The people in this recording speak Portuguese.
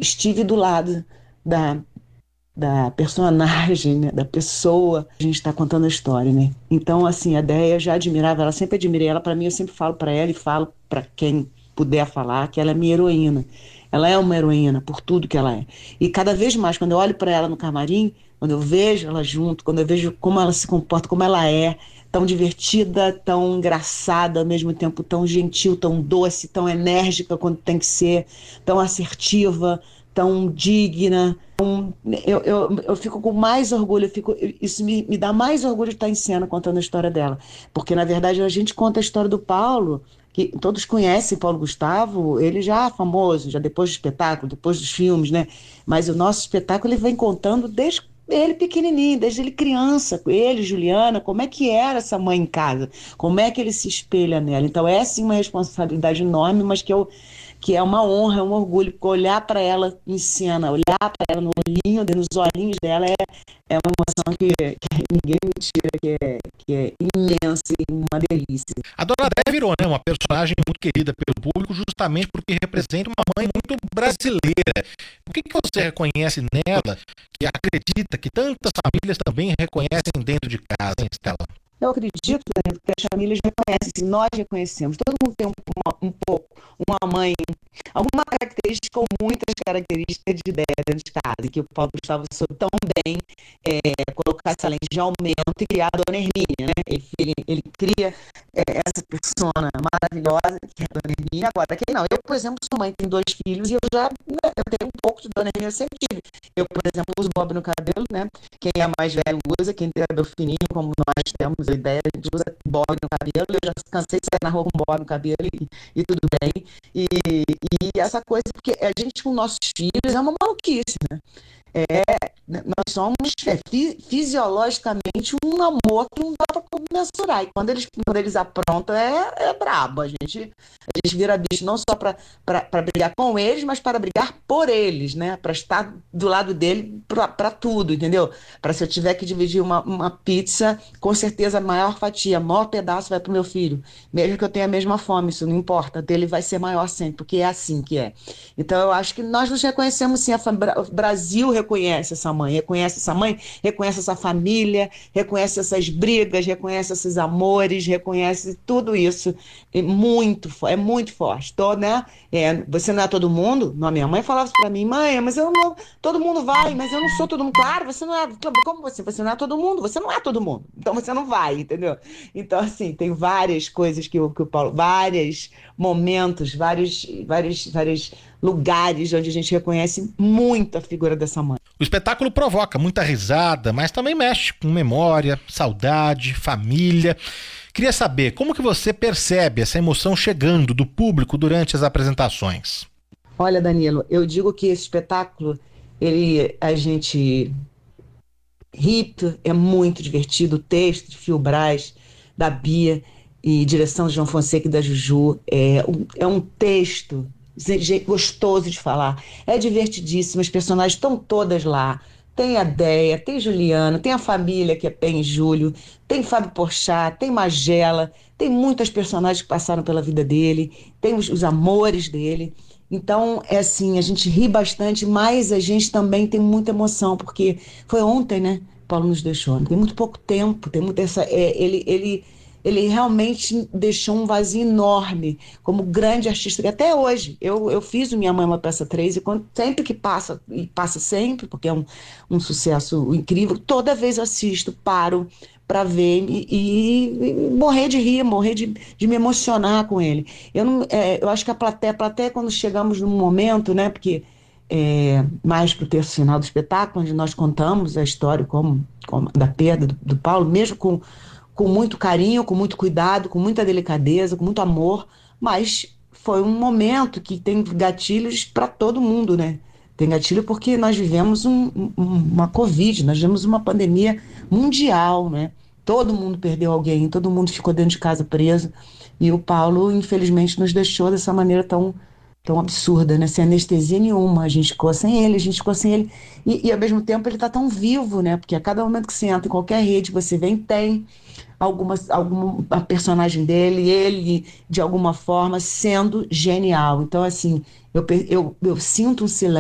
estive do lado da, da personagem, né, da pessoa. A gente está contando a história, né? Então, assim, a Déia já admirava, ela sempre admirei ela. Para mim, eu sempre falo para ela e falo para quem puder falar que ela é minha heroína. Ela é uma heroína por tudo que ela é. E cada vez mais, quando eu olho para ela no camarim, quando eu vejo ela junto, quando eu vejo como ela se comporta, como ela é, tão divertida, tão engraçada, ao mesmo tempo tão gentil, tão doce, tão enérgica quando tem que ser, tão assertiva, tão digna. Eu fico com mais orgulho, isso me dá mais orgulho de estar em cena contando a história dela. Porque, na verdade, a gente conta a história do Paulo, que todos conhecem Paulo Gustavo, ele já é famoso, já depois do espetáculo, depois dos filmes, né? Mas o nosso espetáculo ele vem contando desde ele pequenininho, desde ele criança, ele, Juliana, como é que era essa mãe em casa, como é que ele se espelha nela. Então é sim uma responsabilidade enorme, mas que é uma honra, é um orgulho, porque olhar para ela em cena, olhar para ela no olhinho, nos olhinhos dela é uma emoção que ninguém me tira, que é imensa e uma delícia. A Dona Déia virou, né, uma personagem muito querida pelo público justamente porque representa uma mãe muito brasileira. O que você reconhece nela que acredita que tantas famílias também reconhecem dentro de casa, hein, Stella? Eu acredito, Danilo, que as famílias reconhecem, assim, nós reconhecemos, todo mundo tem um pouco, uma mãe, alguma característica ou muitas características de ideia dentro de casa, que o Paulo Gustavo soube tão bem colocar essa lente de aumento e criar a Dona Hermínia, né? Ele cria essa persona maravilhosa que é a Dona Hermínia. Agora, quem não? Eu, por exemplo, sou mãe, tenho dois filhos e eu tenho um pouco de Dona Hermínia, eu sempre tive. Eu, por exemplo, uso bob no cabelo, né? Quem é mais velho usa, quem tem cabelo fininho, como nós temos a ideia, a gente usa bob no cabelo. Eu já cansei de sair na rua com bob no cabelo e tudo bem. E, e essa coisa, porque a gente com nossos filhos é uma maluquice, né? Nós somos fisiologicamente um amor que não dá para mensurar. E quando eles aprontam, é brabo. A gente vira bicho não só para brigar com eles, mas para brigar por eles, né? Para estar do lado dele para tudo, entendeu? Para se eu tiver que dividir uma pizza, com certeza a maior fatia, o maior pedaço vai para o meu filho. Mesmo que eu tenha a mesma fome, isso não importa. Dele vai ser maior sempre, porque é assim que é. Então eu acho que nós nos reconhecemos sim. O Brasil reconhece essa mãe, reconhece essa família, reconhece essas brigas, reconhece esses amores, reconhece tudo isso. É muito forte. Né? Você não é todo mundo? Não, minha mãe falava isso pra mim, mãe, mas eu não. Todo mundo vai, mas eu não sou todo mundo. Claro, você não é. Como você? Você não é todo mundo? Você não é todo mundo. Então você não vai, entendeu? Então, assim, tem várias coisas que o Paulo. Vários momentos, vários lugares onde a gente reconhece muito a figura dessa mãe. O espetáculo provoca muita risada, mas também mexe com memória, saudade, família. Queria saber como que você percebe essa emoção chegando do público durante as apresentações. Olha, Danilo, eu digo que esse espetáculo, a gente ri, é muito divertido, o texto de Fio Braz, da Bia, e direção de João Fonseca e da Juju, é um texto gostoso de falar, é divertidíssimo, as personagens estão todas lá, tem a Déia, tem Juliana, tem a família que é Pen e Júlio, tem Fábio Porchat, tem Magela, tem muitas personagens que passaram pela vida dele, tem os amores dele. Então, é assim, a gente ri bastante, mas a gente também tem muita emoção, porque foi ontem, né? Paulo nos deixou. Tem muito pouco tempo, tem muito essa. Ele realmente deixou um vazio enorme como grande artista. E até hoje, eu fiz o Minha Mãe é uma Peça 3 e sempre que passa, e passa sempre, porque é um sucesso incrível, toda vez eu assisto, paro para ver e morrer de rir, morrer de me emocionar com ele. Eu acho que a plateia, quando chegamos num momento, né? Porque mais para o terço final do espetáculo, onde nós contamos a história da perda do Paulo, mesmo com muito carinho, com muito cuidado, com muita delicadeza, com muito amor, mas foi um momento que tem gatilhos para todo mundo, né? Tem gatilho porque nós vivemos uma Covid, nós vivemos uma pandemia mundial, né? Todo mundo perdeu alguém, todo mundo ficou dentro de casa preso, e o Paulo, infelizmente, nos deixou dessa maneira tão absurda, né? Sem anestesia nenhuma. A gente ficou sem ele, a gente ficou sem ele. E ao mesmo tempo ele tá tão vivo, né? Porque a cada momento que você entra em qualquer rede, você vem, tem alguma a personagem dele, ele, de alguma forma, sendo genial. Então, assim, eu sinto um silêncio